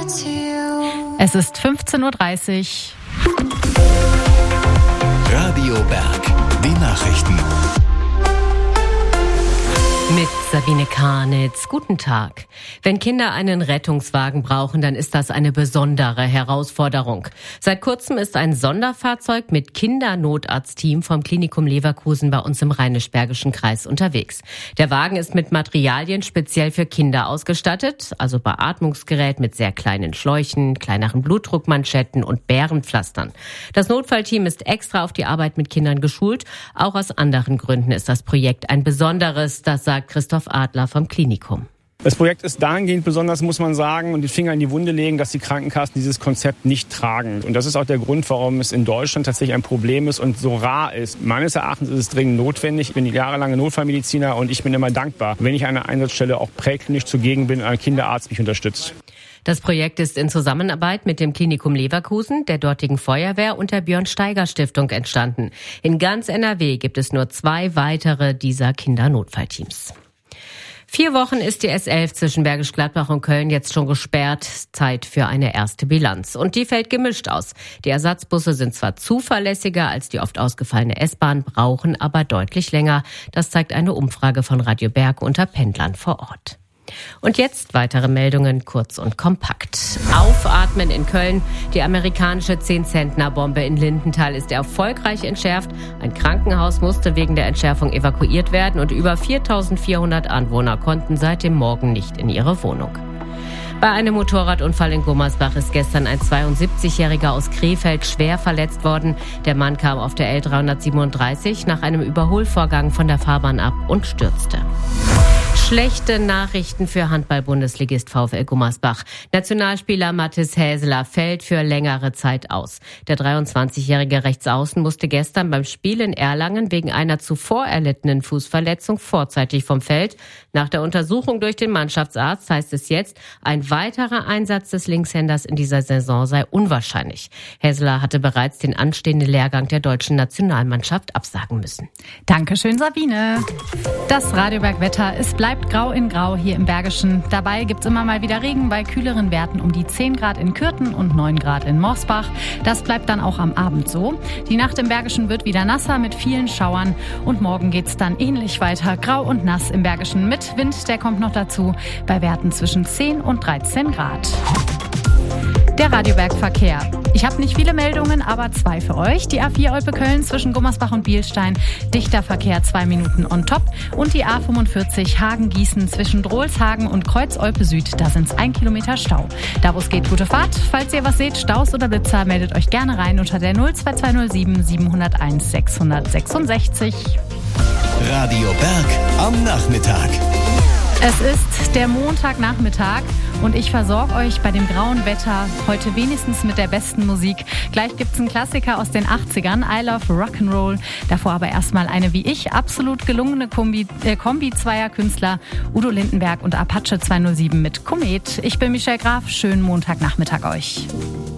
Es ist 15:30 Uhr. Radio Berg, die Nachrichten. Mit Sabine Karnitz. Guten Tag. Wenn Kinder einen Rettungswagen brauchen, dann ist das eine besondere Herausforderung. Seit kurzem ist ein Sonderfahrzeug mit Kindernotarztteam vom Klinikum Leverkusen bei uns im Rheinisch-Bergischen Kreis unterwegs. Der Wagen ist mit Materialien speziell für Kinder ausgestattet, also Beatmungsgerät mit sehr kleinen Schläuchen, kleineren Blutdruckmanschetten und Bärenpflastern. Das Notfallteam ist extra auf die Arbeit mit Kindern geschult. Auch aus anderen Gründen ist das Projekt ein besonderes, das sagt Christoph Adler vom Klinikum. Das Projekt ist dahingehend besonders, muss man sagen, und den Finger in die Wunde legen, dass die Krankenkassen dieses Konzept nicht tragen. Und das ist auch der Grund, warum es in Deutschland tatsächlich ein Problem ist und so rar ist. Meines Erachtens ist es dringend notwendig. Ich bin jahrelange Notfallmediziner und ich bin immer dankbar, wenn ich an einer Einsatzstelle auch präklinisch zugegen bin und ein Kinderarzt mich unterstützt. Das Projekt ist in Zusammenarbeit mit dem Klinikum Leverkusen, der dortigen Feuerwehr und der Björn-Steiger-Stiftung entstanden. In ganz NRW gibt es nur 2 weitere dieser Kindernotfallteams. 4 Wochen ist die S11 zwischen Bergisch Gladbach und Köln jetzt schon gesperrt. Zeit für eine erste Bilanz. Und die fällt gemischt aus. Die Ersatzbusse sind zwar zuverlässiger als die oft ausgefallene S-Bahn, brauchen aber deutlich länger. Das zeigt eine Umfrage von Radio Berg unter Pendlern vor Ort. Und jetzt weitere Meldungen, kurz und kompakt. Aufatmen in Köln. Die amerikanische 10-Zentner-Bombe in Lindenthal ist erfolgreich entschärft. Ein Krankenhaus musste wegen der Entschärfung evakuiert werden und über 4.400 Anwohner konnten seit dem Morgen nicht in ihre Wohnung. Bei einem Motorradunfall in Gummersbach ist gestern ein 72-Jähriger aus Krefeld schwer verletzt worden. Der Mann kam auf der L337 nach einem Überholvorgang von der Fahrbahn ab und stürzte. Schlechte Nachrichten für Handball-Bundesligist VfL Gummersbach. Nationalspieler Mathis Häseler fällt für längere Zeit aus. Der 23-jährige Rechtsaußen musste gestern beim Spiel in Erlangen wegen einer zuvor erlittenen Fußverletzung vorzeitig vom Feld. Nach der Untersuchung durch den Mannschaftsarzt heißt es jetzt, ein weiterer Einsatz des Linkshänders in dieser Saison sei unwahrscheinlich. Häseler hatte bereits den anstehenden Lehrgang der deutschen Nationalmannschaft absagen müssen. Dankeschön, Sabine. Das Radioberg-Wetter, es bleibt grau in grau hier im Bergischen. Dabei gibt's immer mal wieder Regen bei kühleren Werten um die 10 Grad in Kürten und 9 Grad in Morsbach. Das bleibt dann auch am Abend so. Die Nacht im Bergischen wird wieder nasser mit vielen Schauern und morgen geht's dann ähnlich weiter. Grau und nass im Bergischen mit Wind, der kommt noch dazu, bei Werten zwischen 10 und 13 Grad. Der Radioberg-Verkehr. Ich habe nicht viele Meldungen, aber 2 für euch. Die A4 Olpe-Köln zwischen Gummersbach und Bielstein. Dichter Verkehr 2 Minuten on top. Und die A45 Hagen-Gießen zwischen Drolshagen und Kreuz-Olpe-Süd. Da sind's 1 Kilometer Stau. Da wo es geht, gute Fahrt. Falls ihr was seht, Staus oder Blitzer, meldet euch gerne rein unter der 02207 701 666. Radio Berg am Nachmittag. Es ist der Montagnachmittag und ich versorge euch bei dem grauen Wetter heute wenigstens mit der besten Musik. Gleich gibt's einen Klassiker aus den 80ern, I Love Rock'n'Roll. Davor aber erstmal eine, wie ich, absolut gelungene Kombi zweier Künstler, Udo Lindenberg und Apache 207 mit Komet. Ich bin Michelle Graf, schönen Montagnachmittag euch.